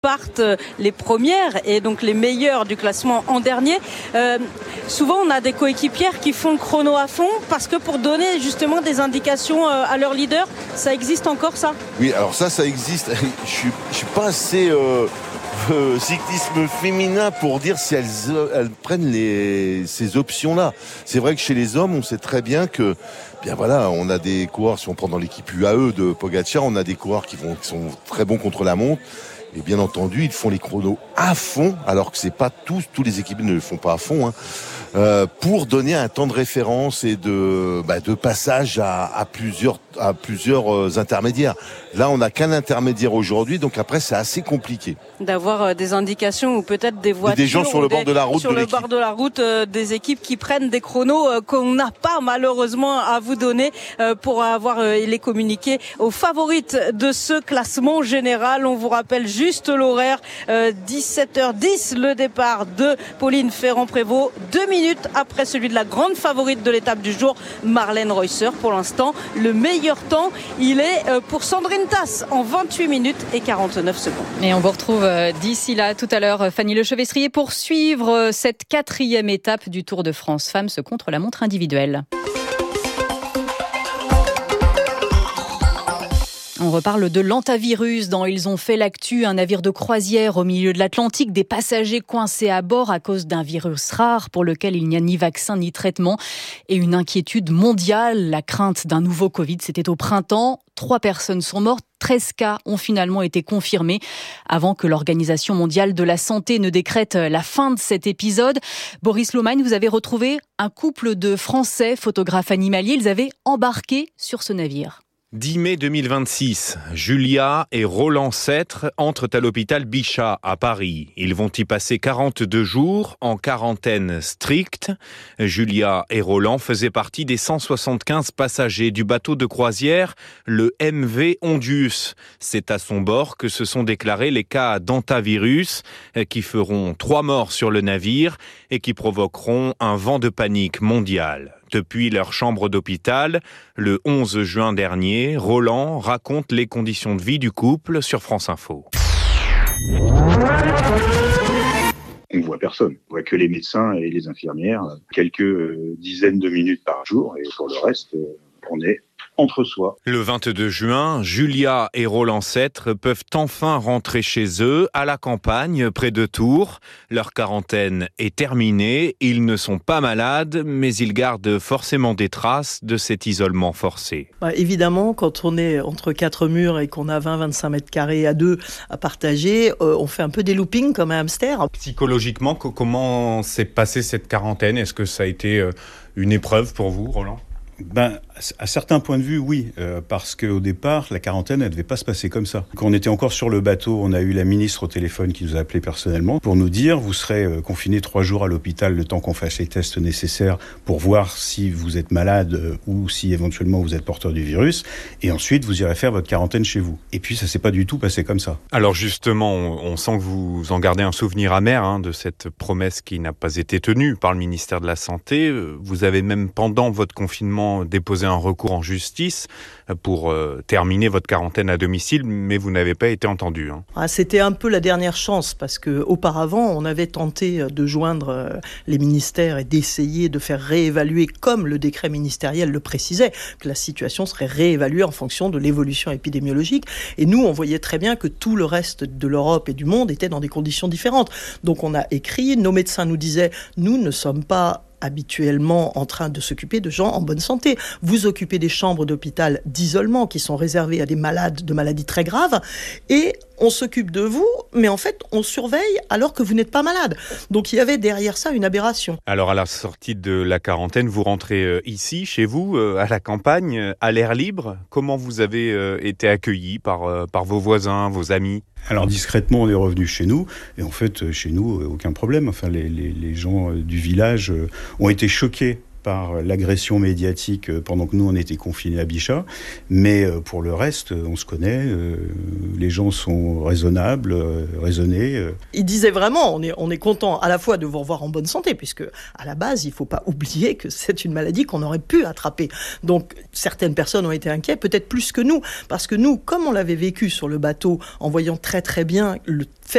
partent les premières et donc les meilleures du classement en dernier. Souvent, on a des coéquipières qui font le chrono à fond parce que pour donner justement des indications à leur leader, ça existe encore ça ? Oui, alors ça existe. Je suis pas assez cyclisme féminin pour dire si elles prennent ces options-là. C'est vrai que chez les hommes, on sait très bien que bien voilà, on a des coureurs, si on prend dans l'équipe UAE de Pogacar, on a des coureurs qui sont très bons contre la montre. Et bien entendu, ils font les chronos à fond, alors que c'est pas tous les équipiers ne le font pas à fond, pour donner un temps de référence et de passage à plusieurs intermédiaires. Là, on n'a qu'un intermédiaire aujourd'hui, donc après, c'est assez compliqué. D'avoir des indications ou peut-être des voitures. Des gens sur le bord de la route. Sur le bord de la route, des équipes qui prennent des chronos qu'on n'a pas malheureusement à vous donner pour avoir les communiqués aux favorites de ce classement général. On vous rappelle juste l'horaire, 17h10, le départ de Pauline Ferrand-Prévot, 2 minutes après celui de la grande favorite de l'étape du jour, Marlène Reusser. Pour l'instant, le meilleur temps, il est pour Sandrine Tass en 28 minutes et 49 secondes. Et on vous retrouve d'ici là, tout à l'heure, Fanny Lechevestrier, pour suivre cette 4e étape du Tour de France Femmes, ce contre-la-montre individuelle. On reparle de l'antavirus dans Ils ont fait l'actu, un navire de croisière au milieu de l'Atlantique, des passagers coincés à bord à cause d'un virus rare pour lequel il n'y a ni vaccin ni traitement et une inquiétude mondiale, la crainte d'un nouveau Covid. C'était au printemps, 3 personnes sont mortes, 13 cas ont finalement été confirmés avant que l'Organisation mondiale de la santé ne décrète la fin de cet épisode. Boris Lomagne, vous avez retrouvé un couple de Français photographes animaliers, ils avaient embarqué sur ce navire. 10 mai 2026, Julia et Roland Sêtre entrent à l'hôpital Bichat à Paris. Ils vont y passer 42 jours en quarantaine stricte. Julia et Roland faisaient partie des 175 passagers du bateau de croisière, le MV Ondius. C'est à son bord que se sont déclarés les cas d'antavirus qui feront 3 morts sur le navire et qui provoqueront un vent de panique mondial. Depuis leur chambre d'hôpital, le 11 juin dernier, Roland raconte les conditions de vie du couple sur France Info. On ne voit personne. On voit que les médecins et les infirmières, quelques dizaines de minutes par jour, et pour le reste, on est entre soi. Le 22 juin, Julia et Roland Sêtre peuvent enfin rentrer chez eux, à la campagne, près de Tours. Leur quarantaine est terminée, ils ne sont pas malades, mais ils gardent forcément des traces de cet isolement forcé. Évidemment, quand on est entre 4 murs et qu'on a 20-25 mètres carrés à 2 à partager, on fait un peu des loopings comme un hamster. Psychologiquement, comment s'est passée cette quarantaine ? Est-ce que ça a été une épreuve pour vous, Roland ? À certains points de vue, oui, parce qu'au départ, la quarantaine, elle devait pas se passer comme ça. Quand on était encore sur le bateau, on a eu la ministre au téléphone qui nous a appelé personnellement pour nous dire, vous serez confiné 3 jours à l'hôpital le temps qu'on fasse les tests nécessaires pour voir si vous êtes malade ou si éventuellement vous êtes porteur du virus, et ensuite vous irez faire votre quarantaine chez vous. Et puis ça s'est pas du tout passé comme ça. Alors justement, on sent que vous en gardez un souvenir amer de cette promesse qui n'a pas été tenue par le ministère de la Santé. Vous avez même pendant votre confinement déposé un recours en justice pour terminer votre quarantaine à domicile, mais vous n'avez pas été entendu. C'était un peu la dernière chance, parce qu'auparavant, on avait tenté de joindre les ministères et d'essayer de faire réévaluer, comme le décret ministériel le précisait, que la situation serait réévaluée en fonction de l'évolution épidémiologique. Et nous, on voyait très bien que tout le reste de l'Europe et du monde était dans des conditions différentes. Donc on a écrit, nos médecins nous disaient, nous ne sommes pas habituellement en train de s'occuper de gens en bonne santé. Vous occupez des chambres d'hôpital d'isolement qui sont réservées à des malades de maladies très graves et on s'occupe de vous, mais en fait, on surveille alors que vous n'êtes pas malade. Donc il y avait derrière ça une aberration. Alors à la sortie de la quarantaine, vous rentrez ici, chez vous, à la campagne, à l'air libre. Comment vous avez été accueillis par vos voisins, vos amis ? Alors discrètement, on est revenu chez nous, et en fait, chez nous, aucun problème. Enfin, les gens du village ont été choqués par l'agression médiatique pendant que nous on était confinés à Bichat, mais pour le reste on se connaît, les gens sont raisonnables, raisonnés. Il disait vraiment on est content à la fois de vous revoir en bonne santé, puisque à la base il faut pas oublier que c'est une maladie qu'on aurait pu attraper. Donc certaines personnes ont été inquiètes, peut-être plus que nous, parce que nous, comme on l'avait vécu sur le bateau, en voyant très très bien le fait